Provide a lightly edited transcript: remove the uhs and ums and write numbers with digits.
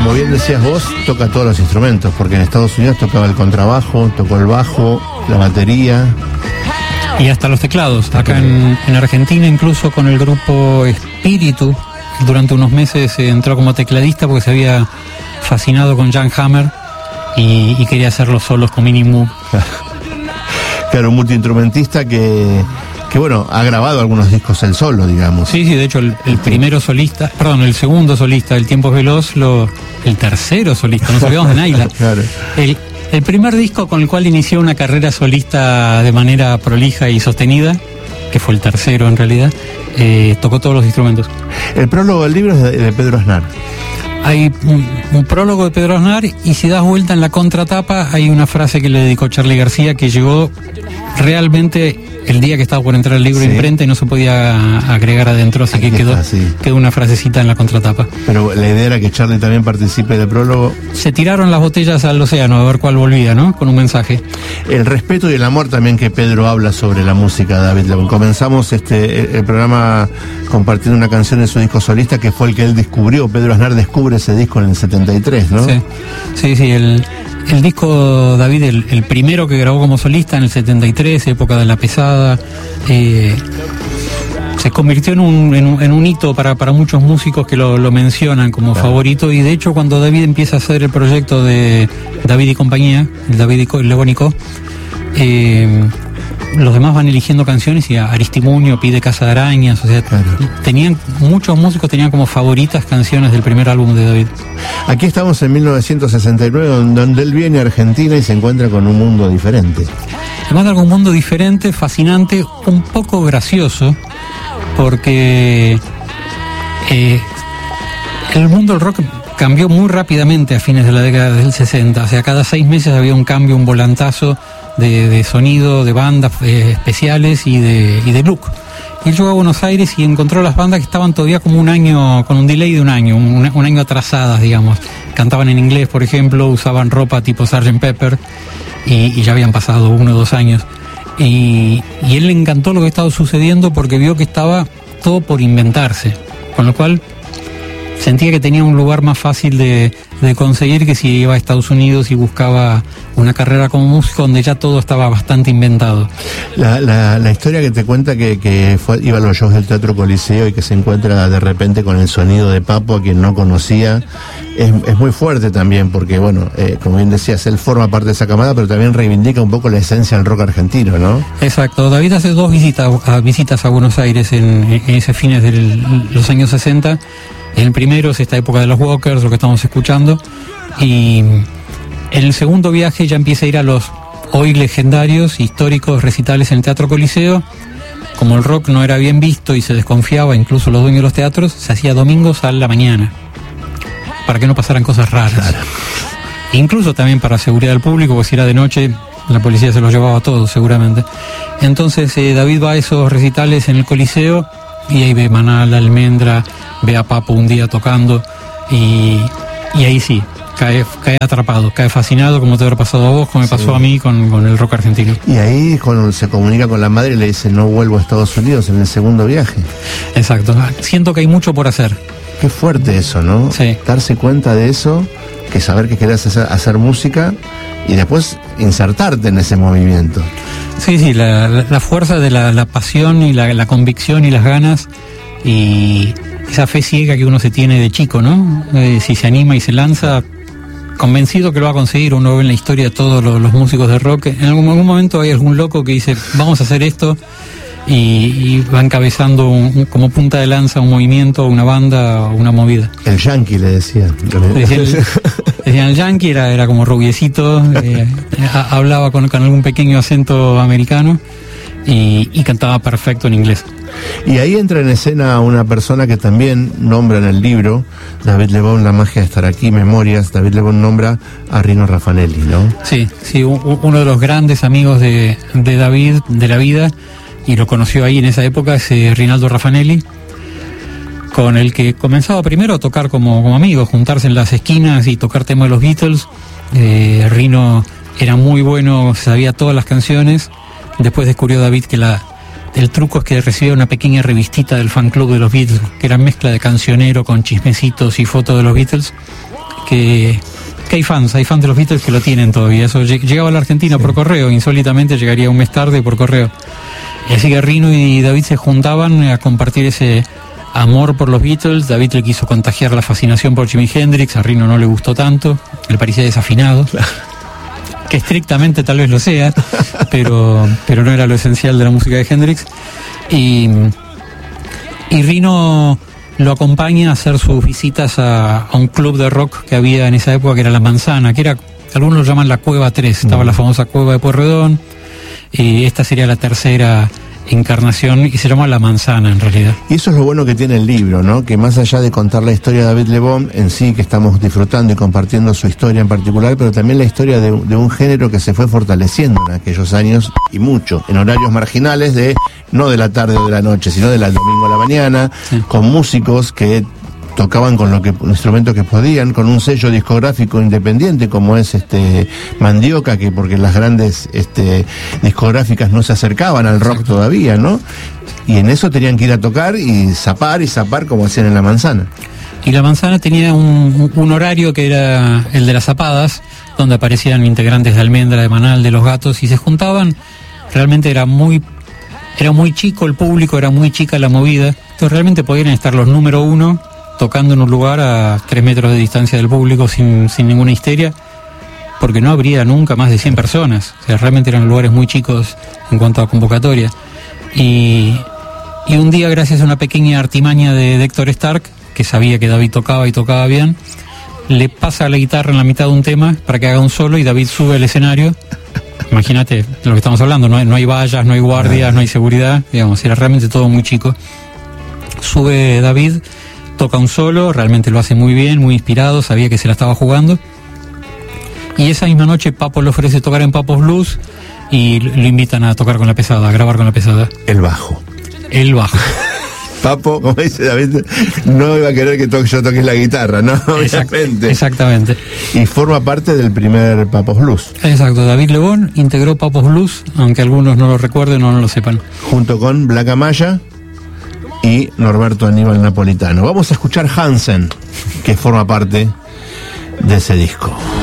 como bien decías vos, toca todos los instrumentos, porque en Estados Unidos tocaba el contrabajo, tocó el bajo, la batería. Y hasta los teclados. Acá en Argentina, incluso con el grupo Espíritu, durante unos meses entró como tecladista porque se había fascinado con Jan Hammer y quería hacer los solos con Minnie Moog. Claro, un multiinstrumentista que bueno, ha grabado algunos discos él solo, digamos. Sí, de hecho el segundo solista del Tiempo es Veloz, el tercero solista, nos olvidamos de Naila. Claro. El primer disco con el cual inició una carrera solista de manera prolija y sostenida, que fue el tercero en realidad, tocó todos los instrumentos. El prólogo del libro es de Pedro Aznar. Hay un prólogo de Pedro Aznar, y si das vuelta en la contratapa hay una frase que le dedicó Charly García, que llegó realmente el día que estaba por entrar el libro a imprenta y no se podía agregar adentro, así que quedó una frasecita en la contratapa. Pero la idea era que Charly también participe del prólogo. Se tiraron las botellas al océano a ver cuál volvía, ¿no? Con un mensaje. El respeto y el amor también que Pedro habla sobre la música, David Lebón. Comenzamos el programa compartiendo una canción de su disco solista, que fue el que él descubrió. Pedro Aznar descubre ese disco en el 73, ¿no? Sí, el disco, David, el primero que grabó como solista en el 73, época de La Pesada, se convirtió en un hito para muchos músicos que lo mencionan como favorito, y de hecho cuando David empieza a hacer el proyecto de David y compañía, el David Lebón y Co, los demás van eligiendo canciones, y Aristimuño pide Casa de Arañas, o sea, muchos músicos tenían como favoritas canciones del primer álbum de David. Aquí estamos en 1969, donde él viene a Argentina y se encuentra con un mundo diferente. Se encuentra con un mundo diferente, fascinante, un poco gracioso, porque el mundo del rock cambió muy rápidamente a fines de la década del 60, o sea, cada 6 meses había un cambio, un volantazo de sonido, de bandas especiales y de look. Y él llegó a Buenos Aires y encontró las bandas que estaban todavía como un año, con un delay de un año atrasadas, digamos. Cantaban en inglés, por ejemplo, usaban ropa tipo Sgt. Pepper, y ya habían pasado 1 o 2 años. Y él le encantó lo que estaba sucediendo porque vio que estaba todo por inventarse, con lo cual sentía que tenía un lugar más fácil de conseguir que si iba a Estados Unidos y buscaba una carrera como músico donde ya todo estaba bastante inventado. La historia que te cuenta que iba a los shows del Teatro Coliseo y que se encuentra de repente con el sonido de Papo, a quien no conocía, es muy fuerte también, porque bueno, como bien decías, él forma parte de esa camada, pero también reivindica un poco la esencia del rock argentino, ¿no? Exacto. David hace 2 visitas a Buenos Aires en ese fines de los años 60. El primero es esta época de los Walkers, lo que estamos escuchando, y en el segundo viaje ya empieza a ir a los hoy legendarios, históricos recitales en el Teatro Coliseo. Como el rock no era bien visto y se desconfiaba, incluso los dueños de los teatros, se hacía domingos a la mañana, para que no pasaran cosas raras. Claro. Incluso también para seguridad del público, porque si era de noche, la policía se los llevaba a todos, seguramente. Entonces David va a esos recitales en el Coliseo, y ahí ve Manal, Almendra, ve a Papo un día tocando, y ahí sí, cae atrapado, cae fascinado, como te habrá pasado a vos, como me pasó a mí con el rock argentino. Y ahí cuando se comunica con la madre le dice: no vuelvo a Estados Unidos en el segundo viaje. Exacto, siento que hay mucho por hacer. Qué fuerte eso, ¿no? Sí. Darse cuenta de eso, que saber que querés hacer música y después insertarte en ese movimiento. Sí, la fuerza de la pasión y la convicción y las ganas y esa fe ciega que uno se tiene de chico, ¿no? Si se anima y se lanza, convencido que lo va a conseguir. Uno ve en la historia de todos los músicos de rock, en algún momento hay algún loco que dice: vamos a hacer esto, y va encabezando como punta de lanza un movimiento, una banda, una movida. El Yankee le decían. Decían el Yankee, era como rubiecito, hablaba con algún pequeño acento americano y cantaba perfecto en inglés. Y ahí entra en escena una persona que también nombra en el libro, David Lebón, La magia de estar aquí, Memorias. David Lebón nombra a Rino Raffanelli, ¿no? Sí, uno de los grandes amigos de David, de la vida, y lo conoció ahí en esa época, es Rinaldo Raffanelli, con el que comenzaba primero a tocar como amigo, juntarse en las esquinas y tocar temas de los Beatles. Rino era muy bueno, sabía todas las canciones. Después descubrió David que el truco es que recibía una pequeña revistita del fan club de los Beatles, que era mezcla de cancionero con chismecitos y fotos de los Beatles, que hay fans de los Beatles que lo tienen todavía. Eso llegaba a la Argentina por correo, insólitamente llegaría un mes tarde por correo. Y así que Ringo y David se juntaban a compartir ese amor por los Beatles. David le quiso contagiar la fascinación por Jimi Hendrix, a Ringo no le gustó tanto, le parecía desafinado, que estrictamente tal vez lo sea, pero no era lo esencial de la música de Hendrix. Y Ringo lo acompaña a hacer sus visitas a un club de rock que había en esa época, que era La Manzana, que era, algunos lo llaman la Cueva 3, estaba la famosa Cueva de Pueyrredón, y esta sería la tercera encarnación, y se llama La Manzana en realidad. Y eso es lo bueno que tiene el libro, ¿no? Que más allá de contar la historia de David Lebón en sí, que estamos disfrutando y compartiendo su historia en particular, pero también la historia de un género que se fue fortaleciendo en aquellos años, y mucho, en horarios marginales, no de la tarde o de la noche, sino del domingo a la mañana, sí, con músicos que tocaban con instrumentos que podían, con un sello discográfico independiente como es Mandioca, que porque las grandes discográficas no se acercaban al rock todavía, ¿no? Y en eso tenían que ir a tocar y zapar como hacían en La Manzana. Y La Manzana tenía un horario que era el de las zapadas, donde aparecían integrantes de Almendra, de Manal, de Los Gatos, y se juntaban. Realmente era muy chico el público, era muy chica la movida, entonces realmente podían estar los número uno tocando en un lugar a 3 metros de distancia del público sin ninguna histeria, porque no habría nunca más de 100 personas. O sea, realmente eran lugares muy chicos en cuanto a convocatoria. Y un día, gracias a una pequeña artimaña de Héctor Stark, que sabía que David tocaba y tocaba bien, le pasa la guitarra en la mitad de un tema para que haga un solo, y David sube al escenario. Imagínate de lo que estamos hablando, no hay vallas, no hay guardias, no hay seguridad, digamos, era realmente todo muy chico. Sube David, toca un solo, realmente lo hace muy bien, muy inspirado, sabía que se la estaba jugando. Y esa misma noche Papo le ofrece tocar en Papos Blues y lo invitan a tocar con la pesada, a grabar con la pesada. El bajo. Papo, como dice David, no iba a querer que yo toque la guitarra, ¿no? Exactamente. Y forma parte del primer Papos Blues. Exacto, David Lebón integró Papos Blues, aunque algunos no lo recuerden o no lo sepan. Junto con Black Amaya y Norberto Aníbal Napolitano. Vamos a escuchar Hansen, que forma parte de ese disco.